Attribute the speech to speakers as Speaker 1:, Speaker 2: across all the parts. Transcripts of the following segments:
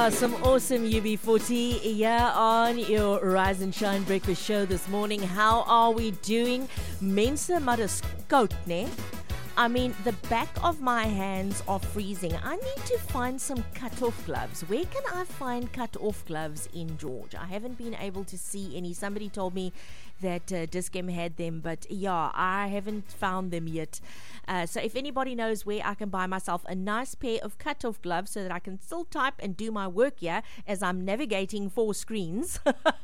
Speaker 1: Some awesome UB40 here on your Rise and Shine Breakfast Show this morning. How are we doing? Mense maar is koud, né? I mean, the back of my hands are freezing. I need to find some cut-off gloves. Where can I find cut-off gloves in George? I haven't been able to see any. Somebody told me that Dis-Chem had them, but yeah, I haven't found them yet. So if anybody knows where I can buy myself a nice pair of cut-off gloves so that I can still type and do my work here as I'm navigating 4 screens,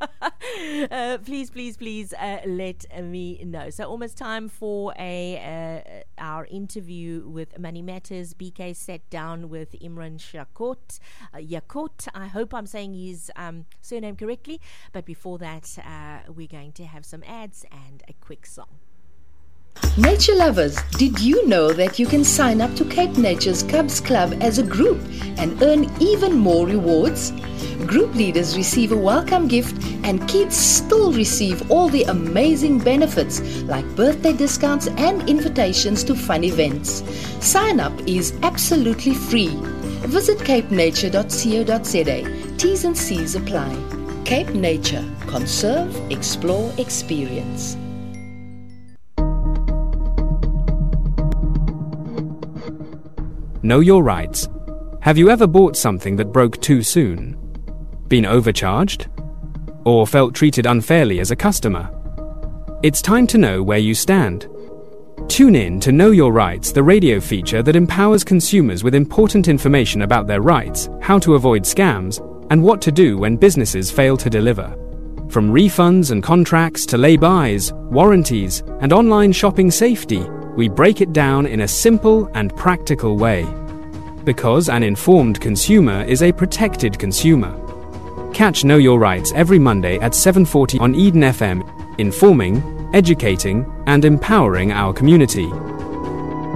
Speaker 1: please let me know. So almost time for our interview with Money Matters. BK sat down with Imran Yakut. I hope I'm saying his surname correctly. But before that, we're going to have some ads and a quick song.
Speaker 2: Nature lovers, did you know that you can sign up to Cape Nature's Cubs Club as a group and earn even more rewards? Group leaders receive a welcome gift and kids still receive all the amazing benefits like birthday discounts and invitations to fun events. Sign up is absolutely free. Visit capenature.co.za. T's and C's apply. Cape Nature. Conserve, explore, experience.
Speaker 3: Know your rights. Have you ever bought something that broke too soon? Been overcharged? Or felt treated unfairly as a customer? It's time to know where you stand. Tune in to Know Your Rights, the radio feature that empowers consumers with important information about their rights, how to avoid scams, and what to do when businesses fail to deliver. From refunds and contracts to lay-bys, warranties, and online shopping safety, we break it down in a simple and practical way. Because an informed consumer is a protected consumer. Catch Know Your Rights every Monday at 7:40 on Eden FM, informing, educating, and empowering our community.